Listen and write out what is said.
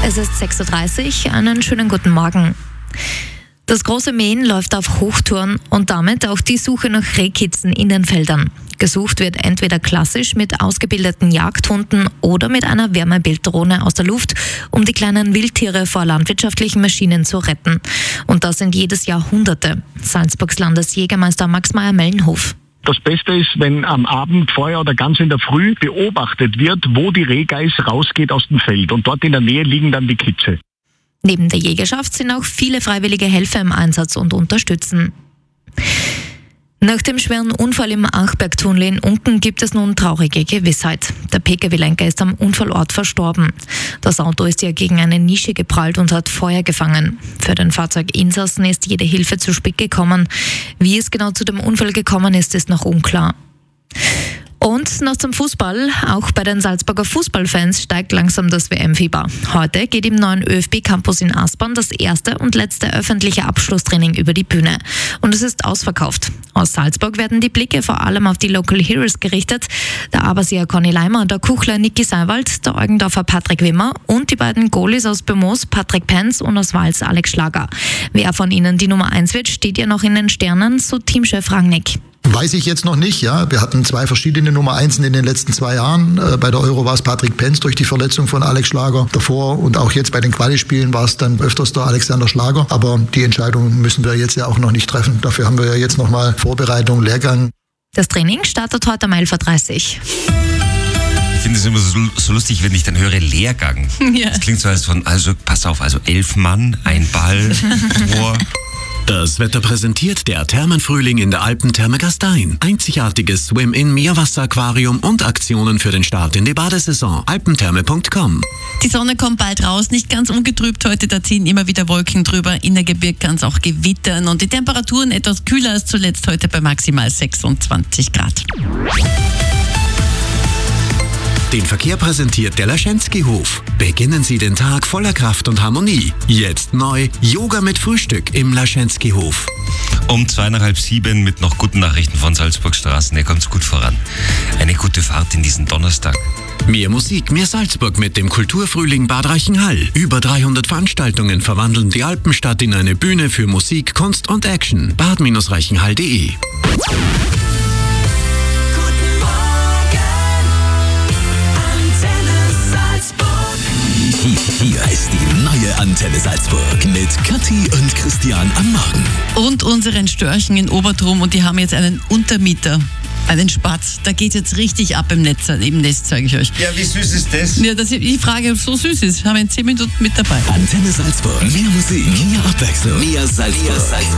Es ist 6:30 Uhr, einen schönen guten Morgen. Das große Mähen läuft auf Hochtouren und damit auch die Suche nach Rehkitzen in den Feldern. Gesucht wird entweder klassisch mit ausgebildeten Jagdhunden oder mit einer Wärmebilddrohne aus der Luft, um die kleinen Wildtiere vor landwirtschaftlichen Maschinen zu retten. Und das sind jedes Jahr Hunderte. Salzburgs Landesjägermeister Max Meyer-Mellenhof. Das Beste ist, wenn am Abend vorher oder ganz in der Früh beobachtet wird, wo die Rehgeiß rausgeht aus dem Feld. Und dort in der Nähe liegen dann die Kitze. Neben der Jägerschaft sind auch viele freiwillige Helfer im Einsatz und unterstützen. Nach dem schweren Unfall im Achbergtunnel in Unken gibt es nun traurige Gewissheit. Der Pkw-Lenker ist am Unfallort verstorben. Das Auto ist ja gegen eine Nische geprallt und hat Feuer gefangen. Für den Fahrzeuginsassen ist jede Hilfe zu spät gekommen. Wie es genau zu dem Unfall gekommen ist, ist noch unklar. Und noch zum Fußball. Auch bei den Salzburger Fußballfans steigt langsam das WM-Fieber. Heute geht im neuen ÖFB-Campus in Aspern das erste und letzte öffentliche Abschlusstraining über die Bühne. Und es ist ausverkauft. Aus Salzburg werden die Blicke vor allem auf die Local Heroes gerichtet. Der Aberseer Conny Leimer, der Kuchler Niki Seiwald, der Eugendorfer Patrick Wimmer und die beiden Goalies aus Bömoos, Patrick Penz und aus Wals, Alex Schlager. Wer von ihnen die Nummer 1 wird, steht ja noch in den Sternen, so Teamchef Rangnick. Weiß ich jetzt noch nicht, ja. Wir hatten 2 verschiedene Nummer 1 in den letzten 2 Jahren. Bei der Euro war es Patrick Penz durch die Verletzung von Alex Schlager. Davor und auch jetzt bei den Quali-Spielen war es dann öfters der Alexander Schlager. Aber die Entscheidung müssen wir jetzt ja auch noch nicht treffen. Dafür haben wir ja jetzt nochmal Vorbereitung, Lehrgang. Das Training startet heute um 11:30 Uhr. Ich finde es immer so lustig, wenn ich dann höre Lehrgang. Ja. Das klingt so, als von, also pass auf, also 11 Mann, ein Ball, Tor. Das Wetter präsentiert der Thermenfrühling in der Alpentherme Gastein. Einzigartiges Swim-In-Meerwasseraquarium und Aktionen für den Start in die Badesaison. alpentherme.com. Die Sonne kommt bald raus, nicht ganz ungetrübt heute, da ziehen immer wieder Wolken drüber. In der Gebirg kann es auch gewittern und die Temperaturen etwas kühler als zuletzt heute bei maximal 26 Grad. Den Verkehr präsentiert der Laschenski-Hof. Beginnen Sie den Tag voller Kraft und Harmonie. Jetzt neu Yoga mit Frühstück im Laschenski-Hof. Um 6:30 mit noch guten Nachrichten von Salzburg Straßen. Ihr kommt gut voran. Eine gute Fahrt in diesen Donnerstag. Mehr Musik, mehr Salzburg mit dem Kulturfrühling Bad Reichenhall. Über 300 Veranstaltungen verwandeln die Alpenstadt in eine Bühne für Musik, Kunst und Action. bad-reichenhall.de. Hier ist die neue Antenne Salzburg mit Kathi und Christian am Morgen. Und unseren Störchen in Obertrum und die haben jetzt einen Untermieter, einen Spatz. Da geht jetzt richtig ab im Netz, im Nest, sage ich euch. Ja, wie süß ist das? Ja, dass die Frage so süß ist, haben wir in 10 Minuten mit dabei. Antenne Salzburg, mehr Musik, mehr Abwechslung, mehr Salzburg.